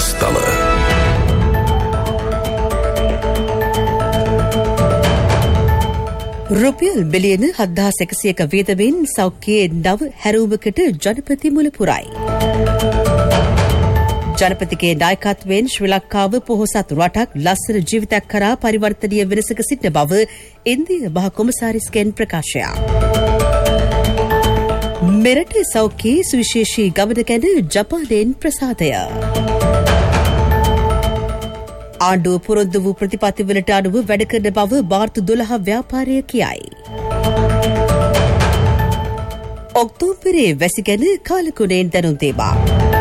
දහස්තල රුපියල් බිලියන 7,100ක වියදමින් සෞඛ්‍යයේ නව හැරවුමකට ජනපති මුල පුරයි. ජනපතිගේ නායකත්වයෙන් ශ්‍රී ලංකාව පොහොසත් රටක් ලස්සන ජීවිතයක් කරා පරිවර්තනීය වෙනසක සිටින බව ඉන්දිය මහ කොමසාරිස්ගෙන් ප්‍රකාශය. මෙරට සෞඛ්‍යයේ සුවිශේෂී ගමන ගැන ජපානයෙන් ප්‍රසාදය. ආණ්ඩුව පොරොන්දු වූ ප්‍රතිපත්තිවලට අනුව වැඩ කරන බව මාර්තු 12 ව්‍යාපාරය කියයි. ඔක්තෝබරේ වැසි ගැන කාලකුණෙන් දැනුම් දීමා.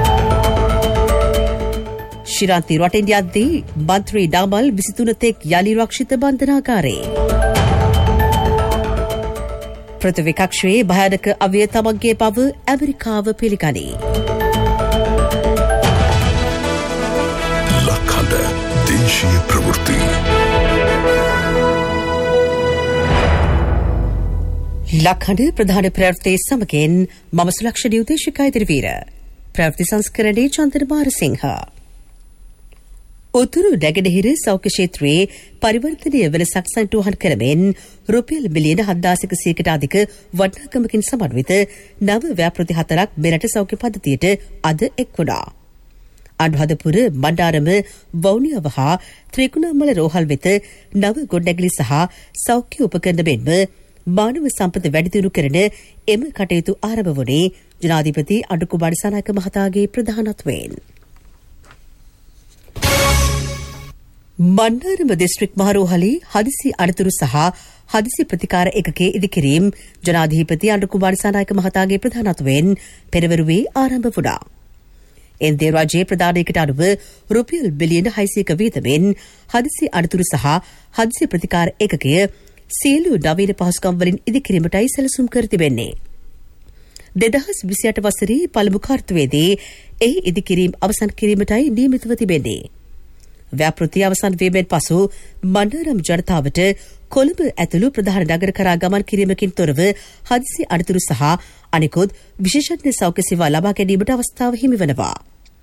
ශිරාන්ති රටින් යද්දී මන්ත්‍රී නාමල් 23 තෙක් යලි රක්ෂිත බන්ධනාගාරේ. ප්‍රතිවිපක්ෂයේ භයානක අවිය තමන්ගේ බව ඇමරිකාව පිළිගනී. ලක්හඬ දේශීය ප්‍රවෘත්ති ලක්හඬ ප්‍රධාන ප්‍රවෘත්ති සමගින් මම සුලක්ෂණ උදේශිකා ඉදිරිවීර. ප්‍රවෘත්ති සංස්කරණයේ චන්දන මාරසිංහ. උතුරු නැගෙනහිර සෞඛ්‍ය ක්ෂේත්‍රයේ පරිවර්තනීය වෙනසක් සම්පූර්ණ කරමින් රුපියල් මිලියන 7,100කට අධික වටිනාකමකින් සමන්විත නව ව්‍යාපෘති 4ක් මෙරට සෞඛ්‍ය පද්ධතියට අද එක් වුණා. අනුරාධපුර, මණ්ඩාරම, වවුනියාව හා ත්‍රිකුණාමල රෝහල් වෙත නව ගොඩනැගිලි සහ සෞඛ්‍ය උපකරණ මෙන්ම මානව සම්පත වැඩි දියුණු කරන එම කටයුතු ආරම්භ වුණේ ජනාධිපති අඩුකුමාර සනායක මහතාගේ ප්‍රධානත්වයෙන්. මණ්ඩාරම දිස්ත්‍රික් මහරෝහලේ හදිසි අනතුරු සහ හදිසි ප්‍රතිකාර ඒකකයේ ඉදිකිරීම ජනාධිපති අඩුකුමාර සනායක මහතාගේ ප්‍රධානත්වයෙන් පෙරවරුවේ ආරම්භ වුණා. ඉන්දිය රාජ්‍යයේ ප්‍රධානයකට අනුව රුපියල් බිලියන 600ක වියදමින් හදිසි අනතුරු සහ හදිසි ප්‍රතිකාර ඒකකය සියලු නවීන පහසුකම් වලින් ඉදිකිරීමටයි සැලසුම් කර තිබෙන්නේ. 2028 වසරේ පළමු කාර්තුවේදී එහි ඉදිකිරීම අවසන් කිරීමටයි නියමිතව තිබෙන්නේ. ව්‍යාපෘති අවසන් වීමෙන් පසු මණ්ඩාරම් ජනතාවට කොළඹ ඇතුළු ප්‍රධාන නගර කරා ගමන් කිරීමකින් තොරව හදිසි අනතුරු සහ අනෙකුත් විශේෂඥ සෞඛ්‍ය සේවා ලබා ගැනීමට අවස්ථාව හිමි වෙනවා.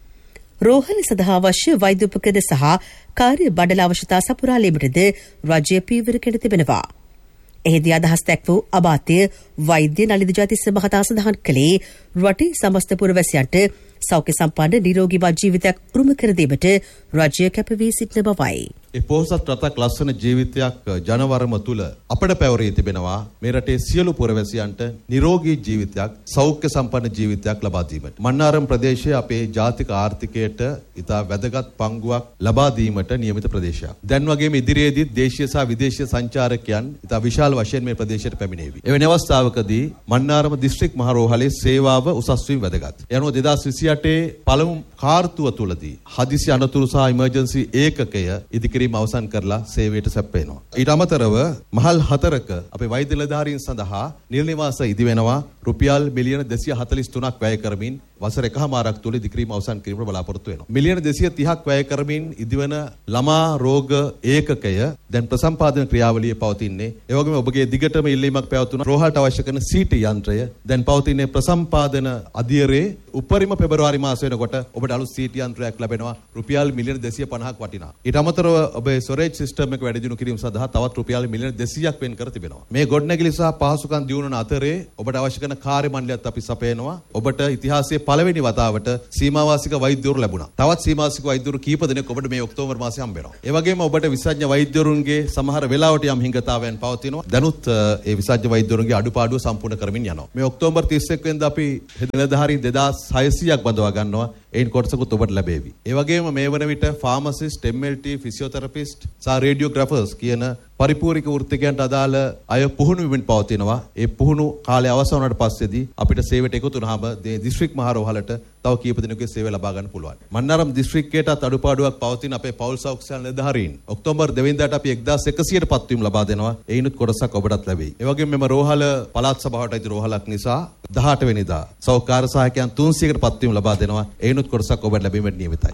රෝහල සඳහා අවශ්‍ය වෛද්‍ය උපකරණ සහ කාර්ය බඩල අවශ්‍යතා සපුරාලීමටද රාජ්‍ය පීවර කෙර තිබෙනවා. එහිදී අදහස් දැක් වූ අමාත්‍ය වෛද්‍ය නලින්ද ජයතිස්ස මහතා සඳහන් කළේ රටේ සමස්ත පුරවැසියන්ට සෞඛ්‍ය සම්පන්න නිරෝගීව ජීවිතයක් උරුම කර දීමට රාජ්‍ය කැප වී සිටින බවයි. ඒ පොහොසත් රටක් ලස්සන ජීවිතයක් ජනවරම තුල අපට පැවරී තිබෙනවා මේ රටේ සියලු පුරවැසියන්ට නිරෝගී ජීවිතයක් සෞඛ්‍ය සම්පන්න ජීවිතයක් ලබා දීමට. මන්නාරම් ප්‍රදේශය අපේ ජාතික ආර්ථිකයට ඉතා වැදගත් පංගුවක් ලබා දීමට නියමිත ප්‍රදේශයක්. දැන් වගේම ඉදිරියේදී දේශීය සහ විදේශීය සංචාරකයන් ඉතා විශාල වශයෙන් මේ ප්‍රදේශයට පැමිණේවි. එවැනි අවස්ථාවකදී මන්නාරම දිස්ත්‍රික් මහරෝහලේ සේවාව උසස් වීම වැදගත්. ඒ අනුව 2028 පළමු කාර්තුව තුලදී හදිසි අනතුරු සහ ඉමර්ජන්සි ඒකකය ඉදිකිරීම අවසන් කරලා සේවයට සැප්පෙනවා. ඊට අමතරව මහල් 4ක අපේ වෛද්‍ය නිලධාරීන් සඳහා නිල නිවාස ඉදි වෙනවා රුපියල් මිලියන 243ක් වැය කරමින් වසර එකහමාරක් තුල ඉදිකිරීම අවසන් කිරීමට බලාපොරොත්තු වෙනවා. මිලියන 230ක් වැය කරමින් ඉදිවන ළමා රෝග ඒකකය දැන් ප්‍රසම්පාදන ක්‍රියාවලියේ පවතින්නේ. ඒ වගේම ඔබගේ දිගටම ඉල්ලීමක් පැවතුන රෝහලට අවශ්‍ය කරන CT යන්ත්‍රය දැන් පවතින්නේ ප්‍රසම්පාදන අධියරේ උපරිම පෙබරවාරි මාස වෙනකොට ඔබට අලුත් CT යන්ත්‍රයක් ලැබෙනවා රුපියල් මිලියන 250ක් වටිනා. ඊට අමතරව ඔබේ ස්ටෝරේජ් සිස්ටම් එක වැඩි දියුණු කිරීම සඳහා තවත් රුපියල් මිලියන 200ක් වෙන් කර තිබෙනවා. මේ ගොඩනැගිලි සහ පහසුකම් දියුණුවන අතරේ ඔබට අවශ්‍ය කරන කාර්ය මණ්ඩලයත් අපි සපයනවා. ඔබට ඉතිහාසයේ පළවෙනි වතාවට සීමාවාසික වෛද්‍යවරු ලැබුණා. තවත් සීමාවාසික වෛද්‍යවරු කීප දෙනෙක් ඔබට මේ ඔක්තෝබර් මාසයේ හම්බ වෙනවා. ඒ වගේම ඔබට විශේෂඥ වෛද්‍යවරුන්ගේ සමහර වෙලාවට යම් හිඟතාවයන් පවතිනවා. දැනුත් ඒ විශේෂඥ වෛද්‍යවරුන්ගේ අඩුපාඩුව සම්පූර්ණ කරමින් යනවා. මේ ඔක්තෝබර් 31 වෙනිදා අපි නිලධාරීන් 2600ක් බඳවා ගන්නවා. එයින් කොටසකුත් ඔබට ලැබේවි. ඒ වගේම මේ වන විට ෆාමසිස්ට්, MLT, ෆිසියෝതെරපිස්ට් සහ රේඩියෝග්‍රැෆර්ස් කියන පරිපූර්ණික වෘත්තිකයන්ට අදාළ අය පුහුණු වෙමින් පවතිනවා. ඒ පුහුණු කාලය අවසන් වුණාට පස්සේදී අපිට සේවයට එකතු වුණාම දිස්ත්‍රික් මහරෝහලට තව කීප දිනකගේ සේවය ලබා ගන්න පුළුවන්. මන්නාරම් දිස්ත්‍රික්කයටත් අඩුපාඩුවක් පවතින අපේ පෞල් සෞඛ්‍ය නිලධාරීන් ඔක්තෝබර් 2 වෙනිදාට අපි 1100ට පත්වීම ලබා දෙනවා. ඒිනුත් කොටසක් ඔබටත් ලැබෙයි. ඒ වගේම මෙම රෝහල පළාත් සභාවට අයිති රෝහලක් නිසා 18 වෙනිදා සෞඛ්‍ය සහායකයන් 300කට පත්වීම ලබා දෙනවා. ඒිනුත් කොටසක් ඔබට ලැබීමට නියමිතයි.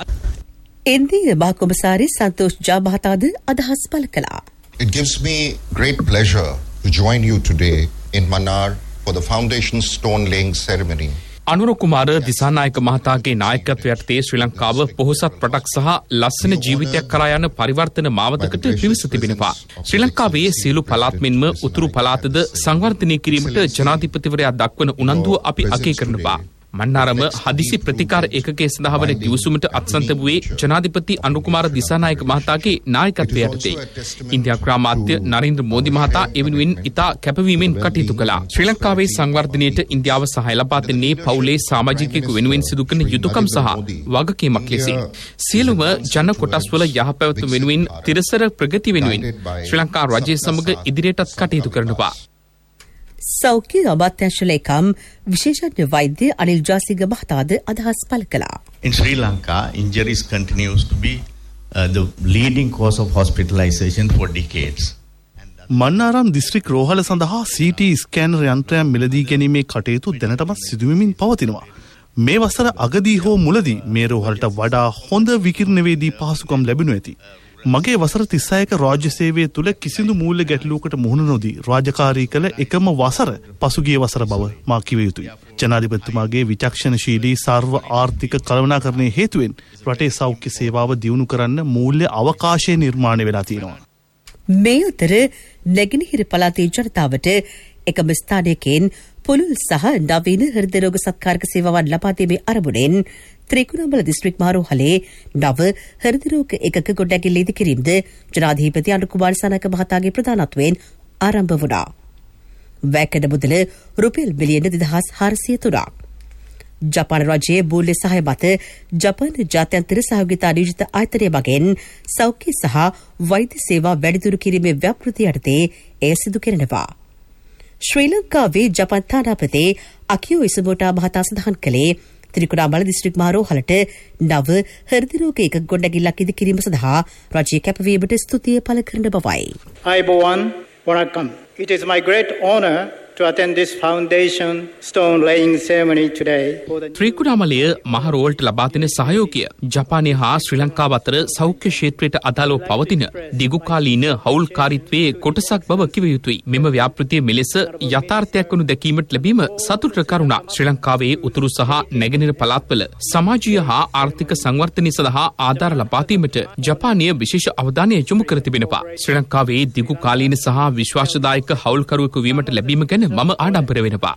ඉන්දිය මහ කොමසාරි සන්තෝෂ් ජා මහතාද අදහස් පළ කළා. It gives me great pleasure to join you today in Mannar for the foundation stone laying ceremony Anura Kumara Dissanayake මහතාගේ නායකත්වයට යටතේ ශ්‍රී ලංකාව පොහොසත් රටක් සහ ලස්සන ජීවිතයක් කරා යන පරිවර්තන මාවතකට පිවිස තිබෙනවා. ශ්‍රී ලංකාවේ සියලු පළාත් මෙන්ම උතුරු පළාතද සංවර්ධනය කිරීමට ජනාධිපතිවරයා දක්වන උනන්දුව අපි අගය කරනවා. මන්නාරම හදිසි ප්‍රතිකාර ඒකකයේ සඳහා වන කිවිසුමට අත්සන්ත වූයේ ජනාධිපති අනුර කුමාර දිසානායක මහතාගේ නායකත්වයට යටතේ. ඉන්දියා ග්‍රාමාත්‍ය නරේන්ද්‍ර මෝදි මහතා එවෙනුවෙන් ඉතා කැපවීමෙන් කටයුතු කළා. ශ්‍රී ලංකාවේ සංවර්ධනයට ඉන්දියාව සහාය ලබා දෙන්නේ පවුලේ සමාජිකයෙකු වෙනුවෙන් සිදු කරන යුතුයකම් සහ වගකීමක් ලෙසින්. සියලුම ජන කොටස්වල යහපැවැත්ම වෙනුවෙන් තිරසර ප්‍රගති වෙනුවෙන් ශ්‍රී ලංකා රජය සමග ඉදිරියටත් කටයුතු කරනවා. සෞඛ්‍ය අමාත්‍යාංශ ලේකම් විශේෂඥ වෛද්‍ය අනිල් ජාසිංග මහතාද අදහස් පළ කළා. In Sri Lanka, injuries continues to be the leading cause of hospitalization for decades. Mannar district රෝහල සඳහා CT ස්කෑනර් යන්ත්‍රයක් මිලදී ගැනීමේ කටයුතු දැනටමත් සිදුවෙමින් පවතිනවා. මේ වසර අගදී හෝ මුලදී මේ රෝහලට වඩා හොඳ විකිරණවේදී පහසුකම් ලැබෙනු ඇති. මගේ වසර 36ක රාජ්‍ය සේවය තුළ කිසිදු මූල්‍ය ගැටලුවකට මුහුණ නොදී රාජකාරී කළ එකම වසර පසුගිය වසර බව මා කිව යුතුයි. ජනාධිපතිතුමාගේ විචක්ෂණශීලී සර්ව ආර්ථික කළමනාකරණයේ හේතුවෙන් රටේ සෞඛ්‍ය සේවාව දියුණු කරන්න මූල්‍ය අවකාශය නිර්මාණය වෙලා තියෙනවා. මේ අතර නැගෙනහිර පළාතේ ජනතාවට එකම ස්ථානයකින් පුළුල් සහ නවීන හෘද රෝග සත්කාරක සේවාවන් ලබා දීමේ අරමුණෙන් ත්‍රිකුණාමල දිස්ත්‍රික් මාරෝහලේ නව හෘද රෝග එකක ගොඩනැගිල්ල ඉදිකිරීමද ජනාධිපති අනුර කුමාර දිසානායක මහතාගේ ප්‍රධානත්වයෙන් ආරම්භ වුණා. වැකඩ මුදල රුපියල් බිලියන 2403ක්. ජපාන රජයේ මූල්‍ය සහාය මත ජපාන ජාත්‍යන්තර සහයෝගිතා නියෝජිත ආයතනය මගින් සෞඛ්‍ය සහ වෛද්‍ය සේවා වැඩිදුරු කිරීමේ ව්‍යාපෘතිය යටතේ එය සිදු කෙරෙනවා. ශ්‍රී ලංකාවේ ජපාන් තානාපති අකියෝ ඉසුමෝටා මහතා සඳහන් කළේ ත්‍රිකුණාමල දිස්ත්‍රික් මාරෝහලට නව හෘද රෝග එකක ගොඩනැගිල්ලක් ඉදිකිරීම සඳහා රජයේ කැපවීමට ස්තුතිය පළ කරන බවයි. Ayubowan, Wanakkam. It is my great honor to attend this foundation stone laying ceremony today. Trincomalee මහ රෝල්ට ලබා දෙන සහයෝගය ජපානය හා ශ්‍රී ලංකාව අතර සෞඛ්‍ය ක්ෂේත්‍රයට අදාළව පවතින දිගුකාලීන හවුල්කාරීත්වයේ කොටසක් බව කිව යුතුයි. මෙම ව්‍යාපෘතිය මෙලෙස යථාර්ථයක් වනු දැකීමට ලැබීම සතුට කරුණක්. ශ්‍රී ලංකාවේ උතුරු සහ නැගෙනහිර පළාත්වල සමාජීය හා ආර්ථික සංවර්ධනය සඳහා ආධාර ලබා දීමට ජපානය විශේෂ අවධානය යොමු කර තිබෙනවා. ශ්‍රී ලංකාවේ දිගුකාලීන සහ විශ්වාසදායක හවුල්කරුවෙකු වීමට ලැබීම ගැන මම ආඩම්බර වෙනවා.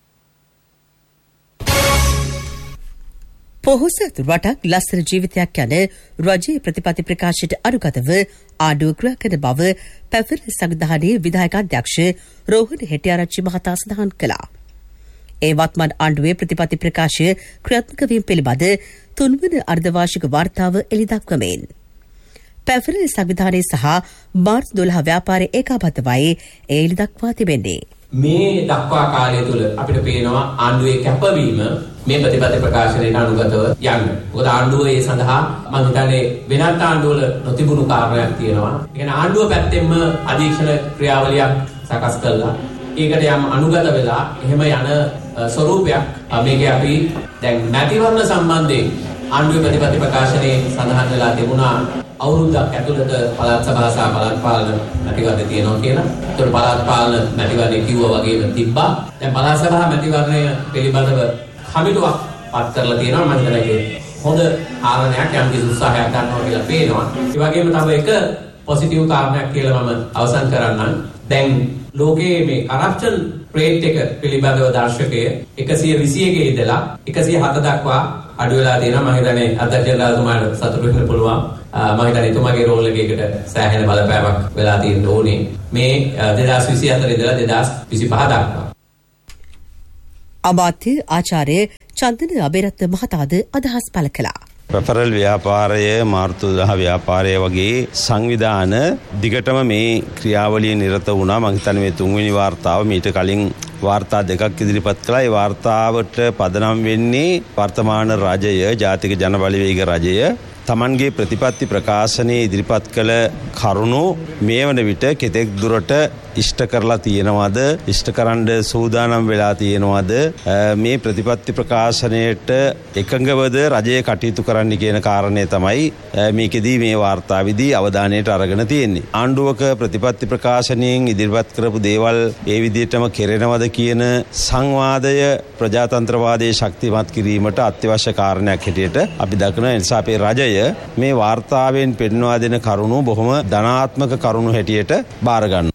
පොහොසත් රටක් ලස්සන ජීවිතයක් යන රජයේ ප්‍රතිපත්ති ප්‍රකාශයට අනුගතව ආණ්ඩුව ක්‍රියා කරන බව පැවැල් සංවිධානයේ විධායක අධ්‍යක්ෂ රෝහණ හෙටිආරච්චි මහතා සඳහන් කළා. ඒ වත්මන් ආණ්ඩුවේ ප්‍රතිපත්ති ප්‍රකාශය ක්‍රියාත්මක වීම පිළිබඳ 3 වන අර්ධවාර්ෂික වාර්තාව එළිදක්වමින් පැවැල් සංවිධානයේ සහ මාර්ච් 12 ව්‍යාපාරයේ ඒකාබද්ධවයි එළිදක්වා තිබෙන්නේ. මේ දක්වා කාලය තුල අපිට පේනවා ආණ්ඩුවේ කැපවීම මේ ප්‍රතිපත්ති ප්‍රකාශනයට අනුගතව යන්න. මොකද ආණ්ඩුව ඒ සඳහා මම හිතන්නේ වෙනත් ආණ්ඩුවල නොතිබුණු කාරණයක් තියෙනවා. ඒ කියන්නේ ආණ්ඩුව පැත්තෙන්ම අධීක්ෂණ ක්‍රියාවලියක් සකස් කළා. ඒකට යම් අනුගත වෙලා එහෙම යන ස්වරූපයක් මේකේ අපි දැන් මැතිවරණ සම්බන්ධයෙන් ආණ්ඩුවේ ප්‍රතිපත්ති ප්‍රකාශනයේ සඳහන් වෙලා තිබුණා අවුරුද්දක් ඇතුළත පළාත් සභා සහ පළාත් පාලන මැතිවරණ තියෙනවා කියලා. ඒතකොට පළාත් පාලන මැතිවරණය කිව්වා වගේම තිබ්බා. දැන් පළාත් සභා මැතිවරණය පිළිබඳව කමිටුවක් පත් කරලා තියෙනවා. මම හිතනවා ඒක හොඳ කාරණයක් යම් කිසි උත්සාහයක් ගන්නවා කියලා පේනවා. ඒ වගේම තව එක පොසිටිව් කාරණයක් කියලා මම අවසන් කරන්නම්. දැන් ලෝකයේ මේ කරප්ෂන් රේට් එක පිළිබඳව දර්ශකය 121 ඉඳලා 107 දක්වා අඩු වෙලා තියෙනවා. මම හිතන්නේ අධ්‍යක්ෂකතුමාට සතුටු වෙන්න පුළුවන්. මම හිතන්නේ එතුමාගේ රෝල් එකකට සෑහෙන බලපෑමක් වෙලා තියෙන්න ඕනේ. මේ 2024 ඉඳලා 2025 දක්වා. අමාත්‍ය ආචාර්ය චන්දන අබේරත්න මහතාද අදහස් පළ කළා. පැපරල් ව්‍යාපාරය මාර්තු 10 ව්‍යාපාරය වගේ සංවිධාන දිගටම මේ ක්‍රියාවලිය නිරත වුණා. මම හිතන්නේ මේ 3 වෙනි වාර්තාව මීට කලින් වාර්තා දෙකක් ඉදිරිපත් කළා. ඒ වාර්තාවට පදනම් වෙන්නේ වර්තමාන රජය, ජාතික ජනබලවේග රජය තමන්ගේ ප්‍රතිපත්ති ප්‍රකාශනයේ ඉදිරිපත් කළ කරුණු මේ වන විට කෙතෙක් දුරට ඉෂ්ට කරලා තියෙනවද, ඉෂ්ට කරන්න සූදානම් වෙලා තියෙනවද, මේ ප්‍රතිපත්ති ප්‍රකාශනයට එකඟවද රජය කටයුතු කරන්න කියන කාරණය තමයි මේකෙදී මේ වාර්තාවේදී අවධානයට අරගෙන තියෙන්නේ. ආණ්ඩුවක ප්‍රතිපත්ති ප්‍රකාශනයෙන් ඉදිරිපත් කරපු දේවල් ඒ විදිහටම කෙරෙනවද කියන සංවාදය ප්‍රජාතන්ත්‍රවාදයේ ශක්තිමත් කිරීමට අත්‍යවශ්‍ය කාරණයක් හැටියට අපි දක්වන නිසා අපේ රජය මේ වාර්තාවෙන් පෙන්වා දෙන කරුණු බොහොම ධනාත්මක කරුණු හැටියට බාර ගන්නවා.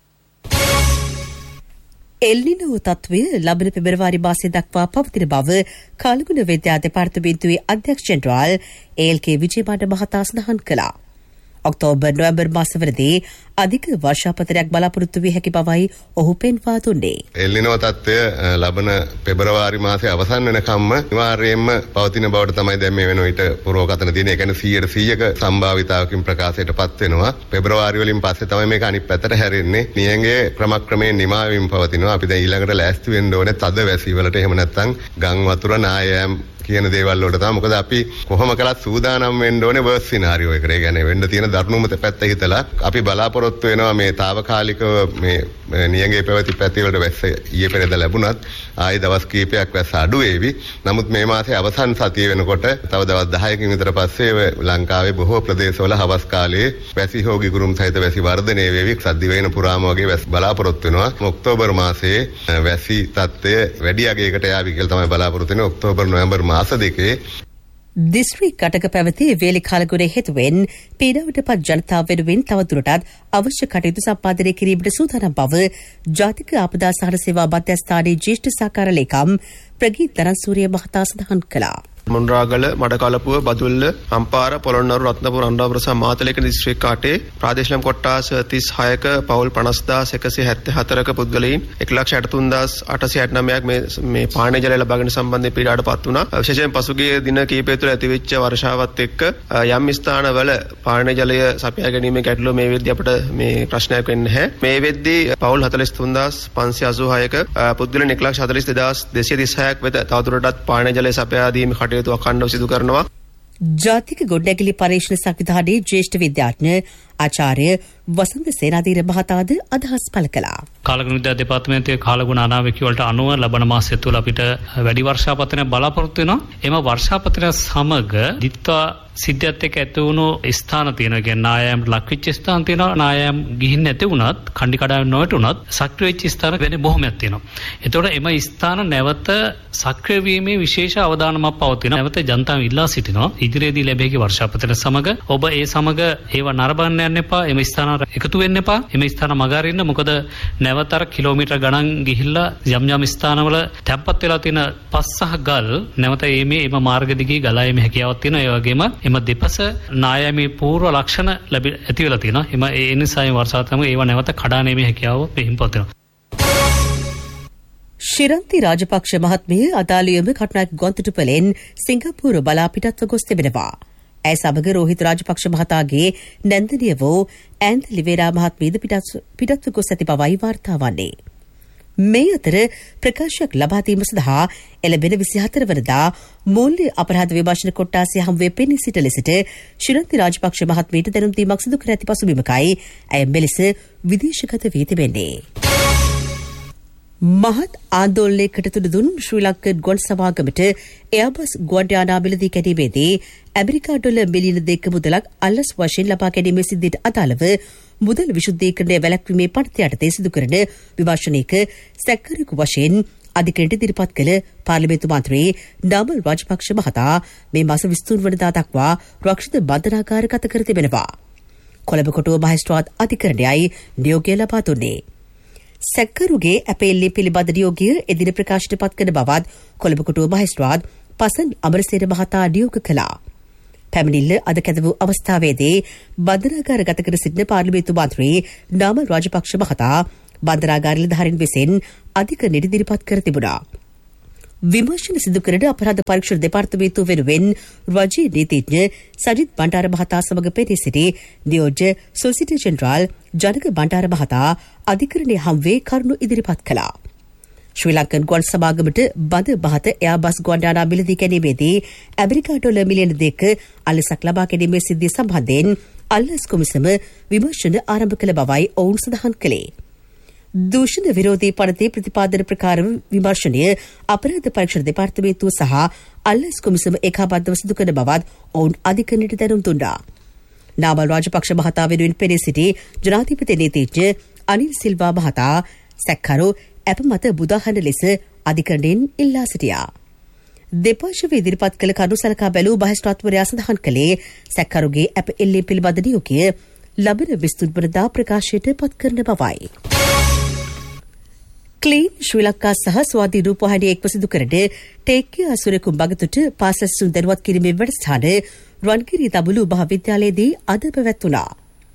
එල්නිනෝ තත්ත්වය ලබන පෙබරවාරි මාසය දක්වා පවතින බව කාලගුණ විද්‍යා දෙපාර්තමේන්තුවේ අධ්‍යක්ෂ ජෙනරාල් ඒල්.කේ. විජේමාන මහතා සඳහන් කළා. ඔක්තෝබර් නොවැම්බර් මාසවලදී අධික වර්ෂාපතනයක් බලාපොරොත්තු විය හැකි බවයි ඔහු පෙන්වා දුන්නේ. එල්නිනෝ තත්ත්වය ලබන පෙබරවාරි මාසයේ අවසන් වෙනකම්ම අනිවාර්යයෙන්ම පවතින බවට තමයි දැන් මේ වෙන විට පුරවකතන දින. ඒ කියන්නේ 100%ක සම්භාවිතාවකින් ප්‍රකාශයටපත් වෙනවා. පෙබරවාරි වලින් පස්සේ තමයි මේක අනිත් පැත්තට හැරෙන්නේ. නියඟේ ක්‍රමක්‍රමයෙන් නිමාවීම පවතිනවා. අපි දැන් ඊළඟට ලෑස්ති වෙන්න ඕනේ තද වැසි වලට. එහෙම නැත්නම් ගම් වතුර නායෑම් කියන දේවල් වලට තමයි. මොකද අපි කොහොම කළත් සූදානම් වෙන්න ඕනේ වර්ස් සිනාරියෝ එකට. ඒ කියන්නේ වෙන්න තියෙන දරුණුම පැත්ත හිතලා අපි බලාපොරොත්තු වෙනවා මේ තාවකාලිකව මේ නියඟේ පැවති පැති වලට වැස්ස ඊයේ පෙරේද ලැබුණත් ආයේ දවස් කීපයක් වැස්ස අඩු වේවි. නමුත් මේ මාසේ අවසන් සතිය වෙනකොට තව දවස් 10කින් විතර පස්සේ ලංකාවේ බොහෝ ප්‍රදේශවල හවස් කාලයේ වැසි හෝ ගිගුරුම් සහිත වැසි වර්ධනය වේවි. සද්දි වේන පුරාම වගේ වැස් බලාපොරොත්තු වෙනවා. ඔක්තෝබර් මාසයේ වැසි තත්ත්වය වැඩි අගයකට යාවි කියලා තමයි බලාපොරොත්තු වෙන්නේ. ඔක්තෝබර් නොවැම්බර් මාස දෙකේ දිස්ත්‍රික් රටක පැවති වේලි කාලගුණය හේතුවෙන් පීඩාවටපත් ජනතාව වෙනුවෙන් තවදුරටත් අවශ්‍ය කටයුතු සම්පාදනය කිරීමට සූදානම් බව ජාතික ආපදා සහන සේවා මධ්‍යස්ථානයේ ජ්‍යෙෂ්ඨ සහකාර ලේකම් ප්‍රගීත් දරන්සූරිය මහතා සඳහන් කළා. මොණරාගල, මඩකලපුව, බදුල්ල, අම්පාර, පොළොන්නරු, රත්නපුර, අනුරාධපුර සහ මාතලේක දිස්ත්‍රික් කාටේ ප්‍රාදේශීය කොට්ටාස 36ක පවුල් 50174ක පුද්ගලයන් 1,63,869ක් මේ පානීය ජලය ලබාගෙන සම්බන්ධයෙන් පීඩාවටපත් වුණා. විශේෂයෙන් පසුගිය දින කිහිපය තුළ ඇතිවෙච්ච වර්ෂාවත් එක්ක යම් ස්ථානවල පානීය ජලය සපයා ගැනීමේ ගැටලුව මේ වෙද්දී අපිට මේ ප්‍රශ්නයක් වෙන්නේ නැහැ. මේ වෙද්දී පවුල් 43586ක පුද්ගලයන් 1,42,236ක් වෙත තවදුරටත් පානීය ජලය සපයා දීමේ කටයුතු අඛණ්ඩව සිදු කරනවා. ජාතික ගොඩනැගිලි පරීක්ෂණ සංවිධානයේ ජ්‍යෙෂ්ඨ විද්‍යාඥ ආචාර්ය වසන්ත සේනාධීර මහතාද අදහස් පළ කළා. කාලගුණ විද්‍යා දෙපාර්තමේන්තුවේ කාලගුණ අනාවැකිය වලට අනුව ලබන මාසය තුළ අපිට වැඩි වර්ෂාපතනයක් බලාපොරොත්තු වෙනවා. එම වර්ෂාපතනය සමග දිත්වා සිද්ධියත් එක්ක ඇති වුණු ස්ථාන තියෙනවා. කියන්නේ නායෑම්ට ලක්වෙච්ච ස්ථාන තියෙනවා. නායෑම් ගිහින් නැති වුණත්, කණ්ඩි කඩාවැන්න නොවැටුණත් සක්‍රිය වෙච්ච ස්ථාන වෙන බොහොමයක් තියෙනවා. එතකොට එම ස්ථාන නැවත සක්‍රිය වීමේ විශේෂ අවධානමක් පවතිනවා. නැවත ජනතාව ඉල්ලා සිටිනවා. ඉදිරියේදී ලැබෙහි වර්ෂාපතන සමග ඔබ ඒ සමග ඒව නරඹන්න යන්න එපා. එම ස්ථාන එකතු වෙන්න එපා. එම ස්ථාන මගහරින්න. මොකද නැවතර කිලෝමීටර් ගණන් ගිහිල්ලා යම් යම් ස්ථානවල තැම්පත් වෙලා තියෙන පස් සහ ගල් නැවත එම මාර්ග දිගේ ගලා යීමේ හැකියාවක් තියෙනවා. ඒ වගේම එම දෙපස නායමේ පූර්ව ලක්ෂණ ඇති වෙලා තියෙනවා. එම ඒ නිසා මේ වර්ෂාවතම ඒව නැවත කඩානීමේ හැකියාව මෙහිම්පත් වෙනවා. ශිරන්ති රාජපක්ෂ මහත්මිය අදාළියම කටුනායක ගොන්තටුපලෙන් සිංගප්පූරු බලා පිටත්ව ගොස් තිබෙනවා. ඇය සමග රෝහිත රාජපක්ෂ මහතාගේ නැන්දනිය වූ ඇන්ද ලිවේරා මහත්මියද පිටත්ව ගොස් ඇති බවයි වාර්තා වන්නේ. මේ අතර ප්‍රකාශයක් ලබා දීම සඳහා එළඹෙන 24 වනදා මූල්‍ය අපරාධ විමර්ශන කොට්ටාසය හමුවේ පෙනී සිට ලෙසට ශිරන්ති රාජපක්ෂ මහත්මියට දැනුම් දීමක් සිදු කර ඇති පසුබිමකයි ඇය මෙලෙස විදේශගත වී තිබෙන්නේ. මහත් ආන්දෝලනයකට තුඩු දුන් ශ්‍රී ලංකන් ගොන් සමාගමට එයාබස් ගුවන්යානා මිලදී ගැනීමේදී ඇමරිකා ඩොලර් මිලියන 2ක මුදලක් අල්ලස් වශයෙන් ලබා ගැනීමේ සිද්ධියට අදාළව මුදල් විශුද්ධීකරණය වැළැක්වීමේ පනත යටතේ සිදු කරන විමර්ශනයක සැකකරුවෙකු වශයෙන් අධිකරණයට ඉදිරිපත් කළ පාර්ලිමේන්තු මන්ත්‍රී නාමල් රාජපක්ෂ මහතා මේ මාස 23 වනදා දක්වා රක්ෂිත බන්ධනාගාර ගත කර තිබෙනවා. කොළඹ කොටුව මහේස්ත්‍රාත් අධිකරණයයි නියෝගය ලබා දුන්නේ. සැකකරුගේ අපේල්ලේ පිළිබඳ නියෝගය එදින ප්‍රකාශයට පත් කරන බවත් කොළඹ කොටුව මහේස්ත්‍රාත් පසන් අමරසේන මහතා නියෝග කළා. පැමිණිල්ල අද කැඳ වූ අවස්ථාවේදී බන්ධනාගාර ගත කර සිටින පාර්ලිමේන්තු මන්ත්‍රී නාමල් රාජපක්ෂ මහතා බන්ධනාගාර නිලධාරීන් විසින් අධිකරණයට ඉදිරිපත් කර තිබුණා. විමර්ශන සිදු කරන අපරාධ පරීක්ෂණ දෙපාර්තමේන්තුව වෙනුවෙන් රජයේ නීතිඥ සජිත් බණ්ඩාර මහතා සමග පෙනී සිටි නියෝජ්‍ය සොලිසිටර් ජෙනරාල් ජනක බණ්ඩාර මහතා අධිකරණයේ හමුවේ කරුණු ඉදිරිපත් කළා. ශ්‍රී ලංකන් ගුවන් සමාගමට බද බහත එයාබස් ගුවන්යානා මිලදී ගැනීමේදී ඇමරිකා ඩොලර් මිලියන 2ක අල්ලසක් ලබා ගැනීමේ සිද්ධිය සම්බන්ධයෙන් අල්ලස් කොමිසම විමර්ශන ආරම්භ කළ බවයි ඔවුන් සඳහන් කළේ. දූෂණ විරෝධී පනතේ ප්‍රතිපාදන ප්‍රකාර විමර්ශනය අපරාධ පරීක්ෂණ දෙපාර්තමේන්තුව සහ අල්ලස් කොමිසම ඒකාබද්ධව සිදු කරන බවත් ඔවුන් අධිකරණයට දැනුම් දුන්නා. නාමල් රාජපක්ෂ මහතා වෙනුවෙන් පෙනී සිටි ජනාධිපති නීතිඥ අනිල් සිල්වා මහතා සැකකරු ඇප මත බුදාහන ලෙස අධිකරණයෙන් ඉල්ලා සිටියා. දෙපාර්ශ්වයේ ඉදිරිපත් කළ කරුණු සලකා බැලූ බහිස්ත්‍රාත්වරයා සඳහන් කළේ සැකකරුගේ ඇප එල්ලීම් පිළිබඳ නියෝගය ලබන 23 වනදා ප්‍රකාශයට පත් කරන බවයි. ක්ලීන් ශ්‍රී ලංකා සහ ස්වාධීන රූපවාහිනිය එක්ව සිදු කරන ටේක්කිය අසුරකුම් බගතුට පාසල් සුන් දැනුවත් කිරීමේ වැඩසටහන රන්ගිරි දඹුලු මහාවිද්‍යාලයේදී අද පැවැත්වුණා.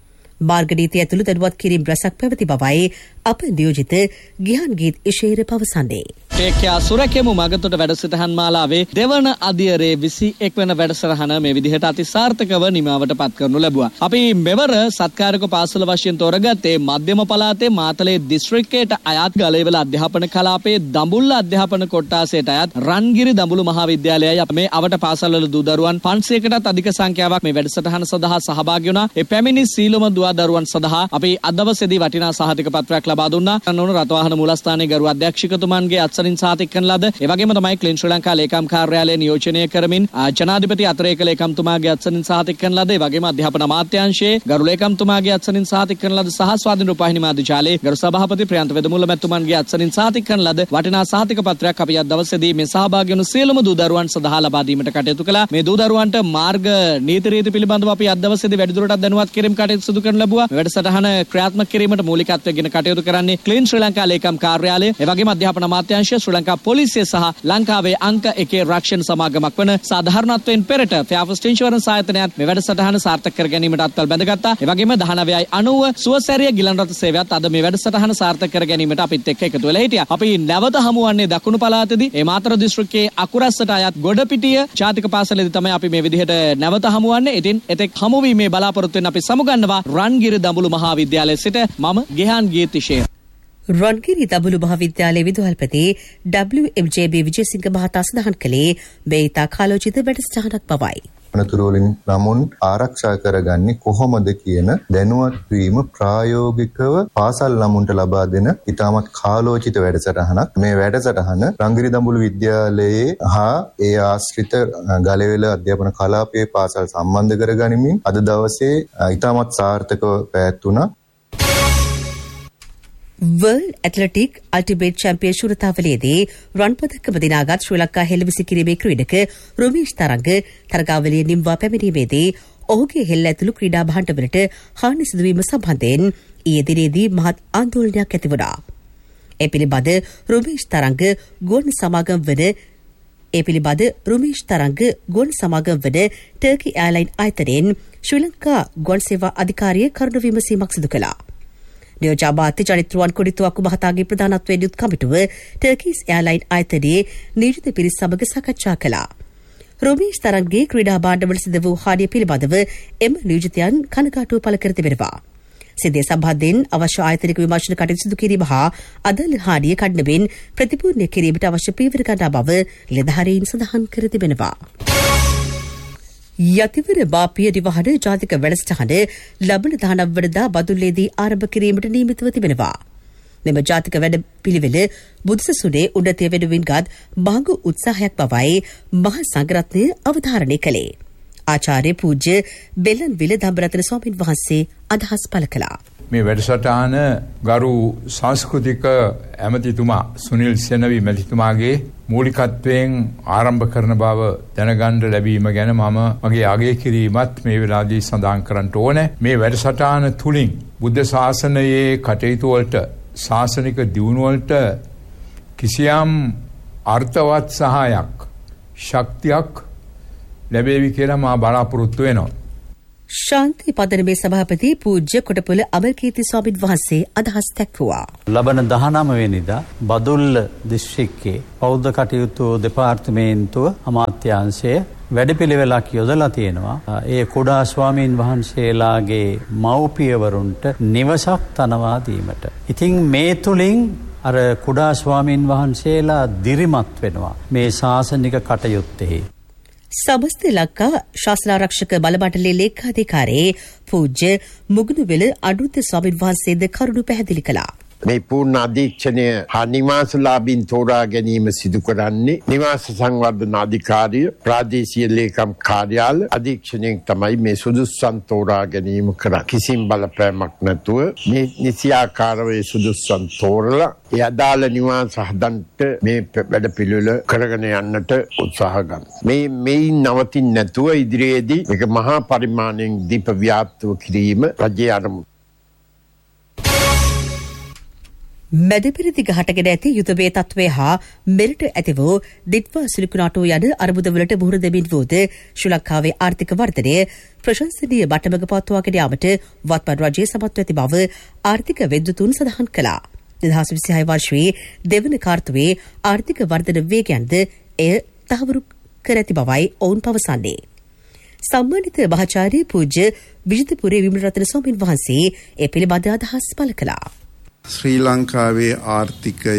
මාර්ග නීතිය ඇතුළු දැනුවත් කිරීම රැසක් පැවති බවයි අප නියෝජිත ගිහාන්ගීත් ඉෂේර පවසන්නේ. ටේක්කිය අසුරකෙමු මගතුට වැඩසටහන් මාලාවේ දෙවන අදියරේ 21 වන වැඩසටහන මේ විදිහට අතිසාර්ථකව නිමාවට පත් කරනු ලැබුවා. අපි මෙවර සත්කාරක පාසල වශයෙන් තෝරගත්තේ මධ්‍යම පළාතේ මාතලේ දිස්ත්‍රික්කයට අයත් ගලේවල අධ්‍යාපන කලාපයේ දඹුල්ල අධ්‍යාපන කොට්ටාසයට අයත් රන්ගිරි දඹුලු මහාවිද්‍යාලයයි. මේ අවට පාසල්වල දූ දරුවන් 500කටත් අධික සංඛ්‍යාවක් මේ වැඩසටහන සඳහා සහභාගී වුණා. ඒ පැමිණි සීලම දුවා දරුවන් සඳහා අපි අද දවසේදී වටිනා සහතික පත්‍රයක් ලබා දුන්නා. අනුන රටවාහන මූලස්ථානයේ ගරු අධ්‍යක්ෂකතුමන්ගේ අත්සනින් සහතික කරන ලද ඒ වගේම තමයි ක්ලීන් ශ්‍රී ලංකා ලේකම් කාර්යාලය නියෝජනය කරමින් ජනාධිපති අතරේක ලේකම්තුමාගේ අත්සනින් සහතික කරන ලද ඒ වගේම අධ්‍යාපන අමාත්‍යාංශයේ ගරු ලේකම්තුමාගේ අත්සනින් සහතික කරන ලද සහ ස්වාධීන රූපවාහිනී මාධ්‍යාලයේ ගරු සභාපති ප්‍රියන්ත වෙදමුල්ල මැතිතුමන්ගේ අත්සනින් සහතික කරන ලද වටිනා සහතික පත්‍රයක් අපි අද දවසේදී මේ සහභාගී වුණු සියලුම දූ දරුවන් සඳහා ලබා දීමට කටයුතු කළා. මේ දූ දරුවන්ට මාර්ග නීති රීති පිළිබඳව අපි අද දවසේදී වැඩිදුරටත් දැනුවත් කිරීම කටයුතු සිදු කරන ලැබුවා. වැඩසටහන ක්‍රියාත්මක කිරීමට මූලිකත්වයෙන් කටයුතු කරන්නේ ක්ලීන් ශ්‍රී ලංකා ලේකම් කාර්යාලය, ඒ වගේම අධ්‍යාපන අමාත්‍යාංශය, ශ්‍රී ලංකා පොලිසිය සහ ලංකාවේ අංක 1 රක්ෂණ සමාගමක් වන සාධාරණත්වයෙන් පෙරට ෆෙයාර්ෆස්ට් ඉන්ෂුරන්ස් ආයතනයත් මේ වැඩසටහන සාර්ථක කර ගැනීමට අත්වල බැඳගත්තා. ඒ වගේම 1990 සුවසැරිය ගිලන් රථ සේවයත් අද මේ වැඩසටහන සාර්ථක කර ගැනීමට අපිත් එක්ක එකතු වෙලා හිටියා. අපි නැවත හමුවන්නේ දකුණු පළාතේදී ඒ මාතර දිස්ත්‍රික්කයේ අකුරැස්සට අයත් ගොඩපිටිය ජාතික පාසලේදී තමයි අපි මේ විදිහට නැවත හමුවන්නේ. ඉතින් එතෙක් හමුවීමේ බලාපොරොත්තු වෙන අපි සමුගන්නවා රන්ගිරි දඹුලු මහාවිද්‍යාලයේ සිට මම ගිහාන්ගීත් ඉෂේර. රන්ගිරි දඹුලු මහාවිද්‍යාලයේ විදුහල්පති WMJB විජේසිංහ මහතා සඳහන් කළේ මේ ඉතා කාලෝචිත වැඩසටහනක් බවයි. අනතුරු වලින් ළමුන් ආරක්ෂා කරගන්නේ කොහොමද කියන දැනුවත් වීම ප්‍රායෝගිකව පාසල් ළමුන්ට ලබා දෙන ඉතාමත් කාලෝචිත වැඩසටහනක්. මේ වැඩසටහන රන්ගිරි දඹුලු විද්‍යාලයේ හා ඒ ආශ්‍රිත ගලවෙල අධ්‍යාපන කලාපයේ පාසල් සම්බන්ධ කරගනිමින් අද දවසේ ඉතාමත් සාර්ථකව පැවැත්වුණා. වර්ල්ඩ් ඇත්ලටික් අල්ටිමේට් චැම්පියන් ශූරතාවලියේදී රන් පදක්කම දිනාගත් ශ්‍රී ලංකා හෙළවිසි කිරීමේ ක්‍රීඩක රොමේෂ් තරංග තරගාවලිය නිම්වා පැමිණීමේදී ඔහුගේ හෙළ ඇතුළු ක්‍රීඩා භාණ්ඩවලට හානි සිදුවීම සම්බන්ධයෙන් ඊයේ දිනේදී මහත් ආందోලනයක් ඇති වුණා. ඒ පිළිබඳ රොමේෂ් තරංග ගුවන් සමාගම් වන ටර්කි එයාර්ලයින් ආයතනයෙන් ශ්‍රී ලංකා ගුවන් සේවා අධිකාරිය කරුණු විමසීමක් සිදු කළා. නියෝජාමාත්‍ය ජනිත්රුවන් කොඩිතුවක්කු මහතාගේ ප්‍රධානත්වයෙන් යුත් කමිටුව ටර්කිස් එයාර්ලයින් ආයතනයේ නියෝජිත පිරිස් සමග සාකච්ඡා කළා. රොමේෂ් තරංගගේ ක්‍රීඩා භාණ්ඩවල සිදු වූ හානිය පිළිබඳව එම නියෝජිතයන් කනගාටුව පළ කර තිබෙනවා. සිද්ධිය සම්බන්ධයෙන් අවශ්‍ය ආයතනික විමර්ශන කටයුතු සිදු කිරීම හා අදාළ හානිය කඩනමින් ප්‍රතිපූර්ණය කිරීමට අවශ්‍ය පියවර ගන්නා බව නිලධාරීන් සඳහන් කර තිබෙනවා. යතිවර බාපිය නිවහන ජාතික වැඩසටහන ලබන 19 වනදා බදුල්ලේදී ආරම්භ කිරීමට නියමිතව තිබෙනවා. මෙම ජාතික වැඩ පිළිවෙල බුදුසසුනේ උන්නතිය වෙනුවෙන්ගත් මහඟු උත්සාහයක් බවයි මහා සංඝරත්නය අවධාරණය කළේ. ආචාර්ය පූජ්‍ය බෙල්ලන්විල ධම්මරතන ස්වාමීන් වහන්සේ අදහස් පළ කළා. මේ වැඩසටහන ගරු සංස්කෘතික ඇමතිතුමා සුනිල් සෙනවි මැතිතුමාගේ මූලිකත්වයෙන් ආරම්භ කරන බව දැනගන්න ලැබීම ගැන මම මගේ අගය කිරීමත් මේ වෙලාවේදී සඳහන් කරන්න ඕනේ. මේ වැඩසටහන තුලින් බුද්ධ ශාසනයේ කටයුතු වලට ශාසනික දියුණුව වලට කිසියම් අර්ථවත් සහායක් ශක්තියක් ලැබෙවි කියලා මා බලාපොරොත්තු වෙනවා. ශාන්ති පදනමේ සභාපති පූජ්‍ය කොටපොළ අමරකීර්ති ස්වාමීන් වහන්සේ අදහස් දැක්වුවා. ලබන 19 වෙනිදා බදුල්ල දිස්ත්‍රික්කයේ බෞද්ධ කටයුතු දෙපාර්තමේන්තුව අමාත්‍යාංශය වැඩපිළිවෙලක් යොදලා තියෙනවා. ඒ කුඩා ස්වාමීන් වහන්සේලාගේ මව්පියවරුන්ට නිවසක් තනවා දීමට. ඉතින් මේ තුලින් අර කුඩා ස්වාමීන් වහන්සේලා දිරිමත් වෙනවා මේ ශාසනික කටයුත්තේ. සමස්ත ලංකා ශාසනාරක්ෂක බලමණ්ඩලයේ ලේකාධිකාරී පූජ්‍ය මුගුණුවෙල අනුරුද්ධ ස්වාමීන් වහන්සේද කරුණු පැහැදිලි කළා. මේ පූර්ණ අධීක්ෂණය හා නිවාසලාභීන් තෝරා ගැනීම සිදු කරන්නේ නිවාස සංවර්ධන අධිකාරිය ප්‍රාදේශීය ලේකම් කාර්යාල අධීක්ෂණයෙන් තමයි මේ සුදුස්සන් තෝරා ගැනීම කරන්නේ. කිසිම බලපෑමක් නැතුව මේ නිසියාකාරව සුදුස්සන් තෝරලා ඒ අදාළ නිවාස හදන්නට මේ වැඩ පිළිවෙල කරගෙන යන්නට උත්සාහ ගන්න. මේ නවතින් නැතුව ඉදිරියේදී මේක මහා පරිමාණයෙන් දීප ව්‍යාප්තව කිරීම රජයේ අරමුණ. මැදපෙරදිග හටගෙන ඇති යුදවේ තත්ත්වය හා මෙරට ඇති වූ දිට්වා සිලිකුනාටෝ යන අර්බුදවලට මුහුණ දෙමින් වූද ශ්‍රී ලංකාවේ ආර්ථික වර්ධනය ප්‍රශංසනීය මට්ටමක පවත්වාගෙන යාමට වත්මන් රජය සමත්ව ඇති බව ආර්ථික වෙද්දුතුන් සඳහන් කළා. 2026 වර්ෂයේ දෙවන කාර්තුවේ ආර්ථික වර්ධන වේගයන්ද එය තහවුරු කර ඇති බවයි ඔවුන් පවසන්නේ. සම්මානිත මහාචාර්ය පූජ්‍ය විජිතපුරේ විමලරත්න ස්වාමීන් වහන්සේ ඒ පිළිබඳ අදහස් පළ කළා. ශ්‍රී ලංකාවේ ආර්ථිකය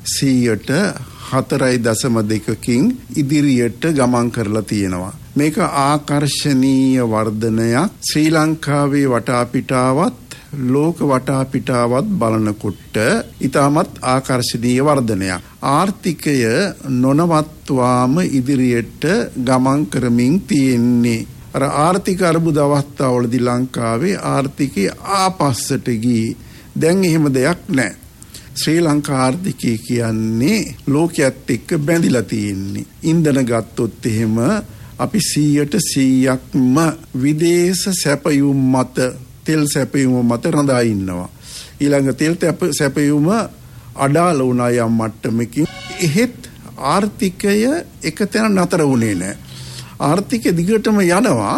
4.2%කින් ඉදිරියට ගමන් කරලා තියෙනවා. මේක ආකර්ශනීය වර්ධනයක්. ශ්‍රී ලංකාවේ වටාපිටාවත් ලෝක වටාපිටාවත් බලනකොට ඉතාමත් ආකර්ශනීය වර්ධනයක්. ආර්ථිකය නොනවත්වාම ඉදිරියට ගමන් කරමින් තියෙන්නේ. අර ආර්ථික අර්බුද අවස්ථාවලදී ලංකාවේ ආර්ථිකය ආපස්සට ගියේ. දැන් එහෙම දෙයක් නැහැ. ශ්‍රී ලංකා ආර්ථිකය කියන්නේ ලෝකයේත් එක්ක බැඳිලා තියෙන්නේ. ඉන්ධන ගත්තොත් එහෙම අපි 100%ක්ම විදේශ සැපයුම් මත තෙල් සැපයුම මත රඳා ඉන්නවා. ඊළඟ තෙල් සැපයුම අඩාල වුණා යම් මට්ටමකින්. එහෙත් ආර්ථිකය එකතැන නතර වුණේ නැහැ. ආර්ථිකය දිගටම යනවා.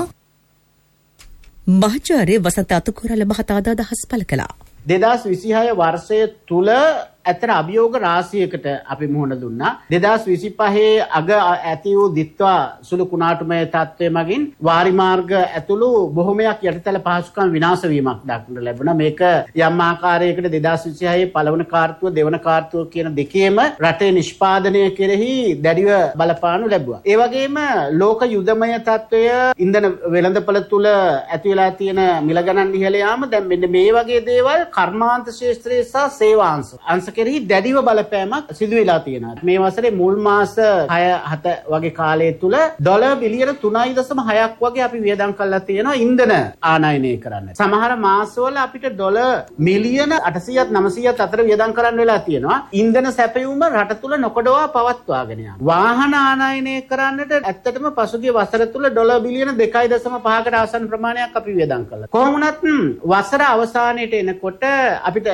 මහාචාර්ය වසන්ත අතුකුරල මහතා අදහස් පළ කළා. 2026 වර්ෂය තුල ඇතර අභියෝග රාශියකට අපි මුහුණ දුන්නා. 2025 අග ඇති වූ දිත්වා සුළු කුණාටුමය තත්ත්වය මගින් වාරිමාර්ග ඇතුළු බොහොමයක් යටිතල පහසුකම් විනාශ වීමක් දක්නට ලැබුණා. මේක යම් ආකාරයකට 2026 පළවන කාර්තුව දෙවන කාර්තුව කියන දෙකේම රටේ නිෂ්පාදනය කෙරෙහි දැඩිව බලපානු ලැබුවා. ඒ වගේම ලෝක යුදමය තත්ත්වය ඉන්ධන වෙළඳපොළ තුල ඇති වෙලා තියෙන මිල ගණන් ඉහළ යාම දැන් මෙන්න මේ වගේ දේවල් කර්මාන්ත ශාස්ත්‍රයේ සහ සේවාංශ කෙරෙහි දැඩිව බලපෑමක් සිදු වෙලා තියෙනවා. මේ වසරේ මුල් මාස 6-7 වගේ කාලය තුල ඩොලර් බිලියන 3.6ක් වගේ අපි වියදම් කරලා තියෙනවා ඉන්ධන ආනයනය කරන්න. සමහර මාසවල අපිට ඩොලර් මිලියන 800ත් 900ත් අතර වියදම් කරන්න වෙලා තියෙනවා. ඉන්ධන සැපයුම රට තුල නොකඩවා පවත්වාගෙන යනවා. වාහන ආනයනය කරන්නට ඇත්තටම පසුගිය වසර තුල ඩොලර් බිලියන 2.5කට ආසන්න ප්‍රමාණයක් අපි වියදම් කළා. කොහොම වුණත් වසර අවසානයේට එනකොට අපිට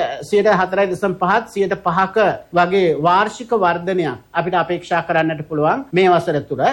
4.5% 5ක වගේ වාර්ෂික වර්ධනයක් අපිට අපේක්ෂා කරන්නට පුළුවන් මේ වසර තුල.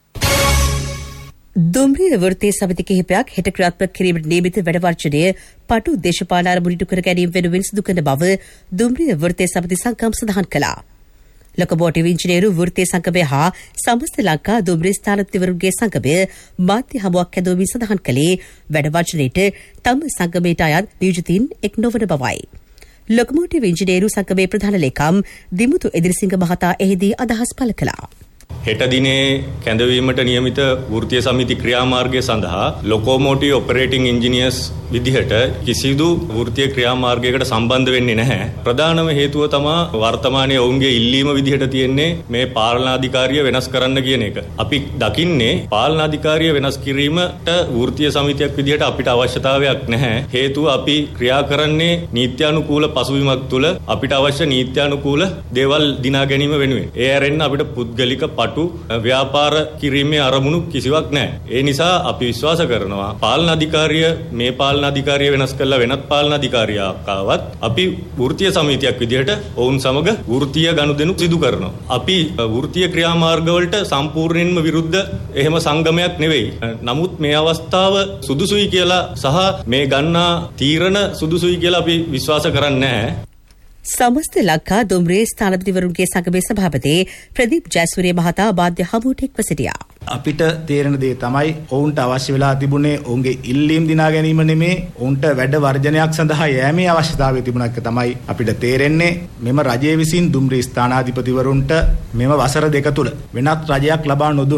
දුම්රිය වෘත්තීය සමිති කිහිපයක් හෙට ක්‍රියාත්මක කිරීමට නියමිත වැඩ වර්ජනය පටු දේශපාලන අරමුණු ඉටු කර ගැනීම වෙනුවෙන් සිදු කරන බව දුම්රිය වෘත්තීය සමිති සංගම් සඳහන් කළා. ලොකෝමෝටිව් ඉංජිනේරු වෘත්තීය සංගමය හා සමස්ත ලංකා දුම්රිය ස්ථානාධිපතිවරුන්ගේ සංගමය මාධ්‍ය හමුවක් ඇදවමින් සඳහන් කළේ වැඩ වර්ජනයට තම සංගමයට අයත් නියෝජිතයින් එක් නොවන බවයි. ලොකෝමෝටිව් ඉංජිනේරු සංගමේ ප්‍රධාන ලේකම් දිමුතු එදිරිසිංහ මහතා එහිදී අදහස් පළ කළා. හෙට දිනේ කැඳවීමට නියමිත වෘත්තීය සමිති ක්‍රියාමාර්ගය සඳහා ලොකෝමෝටිව් ඔපරේටිං ඉංජිනියර්ස් විදිහට කිසිදු වෘත්තීය ක්‍රියාමාර්ගයකට සම්බන්ධ වෙන්නේ නැහැ. ප්‍රධානම හේතුව තමයි වර්තමානයේ ඔවුන්ගේ ඉල්ලීම විදිහට තියෙන්නේ මේ පාලනාධිකාරිය වෙනස් කරන්න කියන එක. අපි දකින්නේ පාලනාධිකාරිය වෙනස් කිරීමට වෘත්තීය සමිතියක් විදිහට අපිට අවශ්‍යතාවයක් නැහැ. හේතුව අපි ක්‍රියා කරන්නේ නීත්‍යානුකූල පසුබිමක් තුළ අපිට අවශ්‍ය නීත්‍යානුකූල දේවල් දිනා ගැනීම වෙනුවෙන්. ඒ ඇරෙන්න අපිට පුද්ගලික ව්‍යාපාර කිරීමේ අරමුණු කිසිවක් නැහැ. ඒ නිසා අපි විශ්වාස කරනවා පාලන අධිකාරිය මේ පාලන අධිකාරිය වෙනස් කරලා වෙනත් පාලන අධිකාරියක් ආවත් අපි වෘත්තීය සමිතියක් විදිහට ඔවුන් සමග වෘත්තීය ගනුදෙනු සිදු කරනවා. අපි වෘත්තීය ක්‍රියාමාර්ගවලට සම්පූර්ණයෙන්ම විරුද්ධ එහෙම සංගමයක් නෙවෙයි. නමුත් මේ අවස්ථාව සුදුසුයි කියලා සහ මේ ගන්නා තීරණ සුදුසුයි කියලා අපි විශ්වාස කරන්නේ නැහැ. සමස්ත ලංකා දුම්රිය ස්ථානාධිපතිවරුන්ගේ සංගමේ සභාපති ප්‍රදීප් ජයසූරිය මහතා බාධ්‍ය හමුවට එක්ව සිටියා. අපිට තේරෙන දේ තමයි ඔවුන්ට අවශ්‍ය වෙලා තිබුණේ ඔවුන්ගේ ඉල්ලීම් දිනා ගැනීම නෙමේ ඔවුන්ට වැඩ වර්ජනයක් සඳහා යෑමේ අවශ්‍යතාවය තිබුණාක තමයි අපිට තේරෙන්නේ මෙම රජයේ විසින් දුම්රිය ස්ථානාධිපතිවරුන්ට මෙම වසර දෙක තුල වෙනත් රජයක් ලබා නොදුන්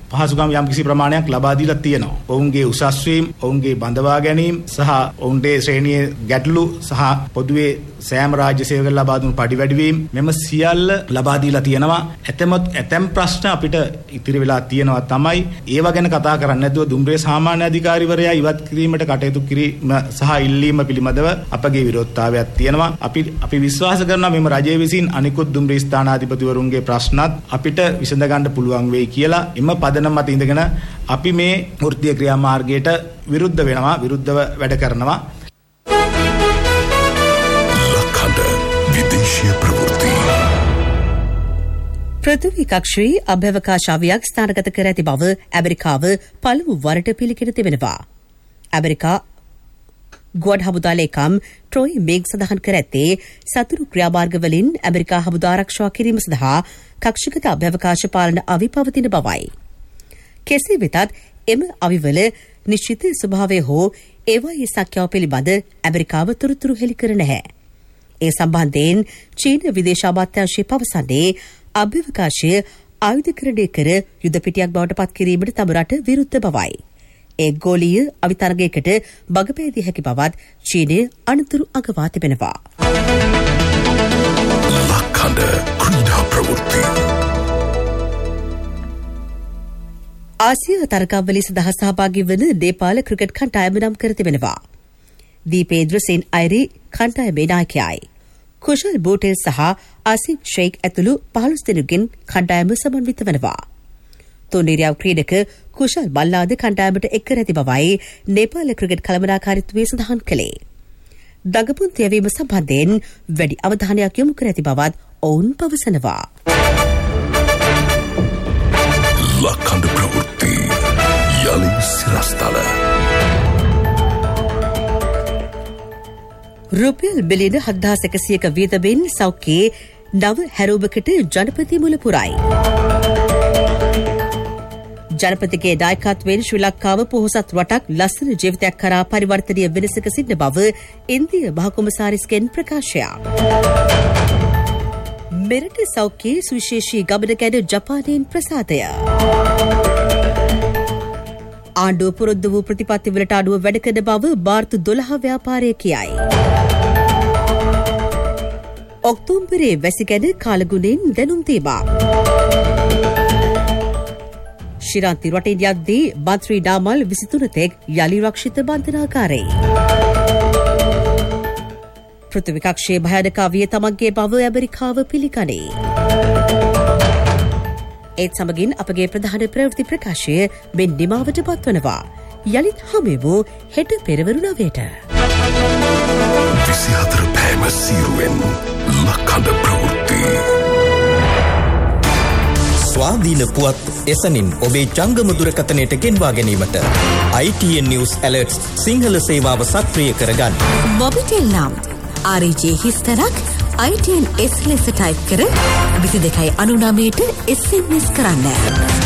පහසුකම් යම්කිසි ප්‍රමාණයක් ලබා දීලා තියෙනවා. ඔවුන්ගේ උසස් වීම, ඔවුන්ගේ බඳවා ගැනීම සහ ඔවුන්ගේ ශ්‍රේණියේ ගැටලු සහ පොදුවේ සෑම රාජ්‍ය සේවකයන් ලබා දුණු පඩි වැඩි වීම මෙම සියල්ල ලබා දීලා තියෙනවා. ඇතැම් ප්‍රශ්න අපිට ඉතිරි වෙලා තියෙනවා තමයි. ඒවා ගැන කතා කරන්නේ නැතුව දුම්රිය සාමාන්‍ය අධිකාරිවරයා ඉවත් කිරීමට කටයුතු කිරීම සහ ඉල්ලීම පිළිබඳව අපගේ විරෝධතාවයක් තියෙනවා. අපි විශ්වාස කරනවා මෙම රජය විසින් අනිකුත් දුම්රිය ස්ථානාධිපතිවරුන්ගේ ප්‍රශ්නත් අපිට විසඳ ගන්න පුළුවන් වෙයි කියලා. එම පදනම මත ඉඳගෙන අපි මේ වෘත්තීය ක්‍රියාමාර්ගයට විරුද්ධ වෙනවා, විරුද්ධව වැඩ කරනවා. විදේශීය ප්‍රවෘත්ති පෘථිවි කක්ෂයේ අභ්‍යවකාශ අවියක් ස්ථානගත කර ඇති බව ඇමරිකාව පළමු වරට පිළිගෙන තිබෙනවා. ඇමරිකා ගුවන් හමුදා ලේකම් ට්‍රොයි මේග් සඳහන් කර ඇත්තේ සතුරු ක්‍රියාමාර්ගවලින් ඇමරිකා හමුදා ආරක්ෂා කිරීම සඳහා කක්ෂගත අභ්‍යවකාශ පාලන අවි පවතින බවයි. කෙසේ වෙතත් එම අවිවල නිශ්චිත ස්වභාවය හෝ ඒවායේ සක්‍යාව පිළිබඳ ඇමරිකාව තොරතුරු හෙළි කර නැහැ. ඒ සම්බන්ධයෙන් චීන විදේශ අමාත්‍යාංශය පවසන්නේ අභ්‍යවකාශය ආයුධකරණය කර යුද පිටියක් බවට පත් කිරීමට තම රට විරුද්ධ බවයි. ඒ ගෝලීය අවිතරගයකට බගපෑදිය හැකි බවත් චීනය අනතුරු අගවා තිබෙනවා. ලක්කඩ ක්‍රීඩා ප්‍රවෘත්ති ආසියා තරගාවලිය සඳහා සහභාගී වන නේපාල ක්‍රිකට් කණ්ඩායම නම් කර තිබෙනවා. දීපේන්ද්‍ර සෙන් අයිරි කණ්ඩායමේ නායකයායි. කුෂල් බෝටෙල් සහ ආසිෆ් ෂේක් ඇතුළු 15 දෙනෙකුගෙන් කණ්ඩායම සමන්විත වෙනවා. තුන්නිරියව් ක්‍රීඩක කුෂල් බල්ලාද කණ්ඩායමට එක් කර ඇති බවයි නේපාල ක්‍රිකට් කළමනාකාරීත්වයේ සඳහන් කළේ. දඟපුන් තියවීම සම්බන්ධයෙන් වැඩි අවධානයක් යොමු කර ඇති බවත් ඔවුන් පවසනවා. ලක්කඩ ප්‍රවෘත්ති යලි සිරස්තල රුපියල් බිලියන 7,100ක වියදමින් සෞඛ්‍යයේ නව හැරෝබකට ජනපති මුල පුරයි. ජනපතිගේ නායකත්වයෙන් ශ්‍රී ලංකාව පොහොසත් රටක් ලස්සන ජීවිතයක් කරා පරිවර්තනීය වෙනසක සිටින බව ඉන්දිය මහකොමසාරිස්ගෙන් ප්‍රකාශයක්. මෙරට සෞඛ්‍යයේ සුවිශේෂී ගමන ගැන ජපානයෙන් ප්‍රසාදය. ආණ්ඩුව පුරොන්දු වූ ප්‍රතිපත්තිවලට අනුව වැඩ කරන බව බාර්තු 12 ව්‍යාපාරය කියයි. ඔක්තෝබරේ වැසි ගැන කාලගුණෙන් දැනුම් දීමක්. ශිරාන්ති රටින් යද්දී මන්ත්‍රී නාමල් 23 තෙක් යලි රක්ෂිත බන්ධනාගාරයේ. පෘථිවි කක්ෂයේ භයානක අවිය තමන්ගේ බව ඇමරිකාව පිළිගනී. ඒත් සමගින් අපගේ ප්‍රධාන ප්‍රවෘත්ති ප්‍රකාශය මෙන් නිමාවට පත්වනවා. යළිත් හමුවෙමු හෙට පෙරවරු 9ට. 24 පෑම සීරුවෙන් ලක්කඩ ප්‍රවෘත්ති. ස්වාධීන පුවත් එසනින් ඔබේ ජංගම දුරකථනයට ගෙන්වා ගැනීමට ITN News Alerts සිංහල සේවාව සක්‍රිය කරගන්න. මොබිටෙල් නම් RJ හිස්තරක් ITN S ලෙස ටයිප් කර 22.99ට SMS කරන්න.